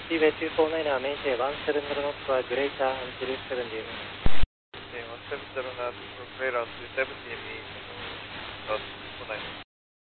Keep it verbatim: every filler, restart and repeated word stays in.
Seaway two four nine are maintain one seven zero knots for greater until seventy knots. one seven zero knots for greater until seventy knots.